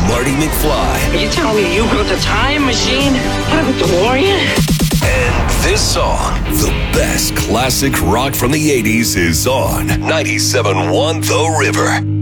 Marty McFly. Are you telling me you built a time machine? Kind of a DeLorean? And this song, the best classic rock from the 80s, is on 97.1 The River.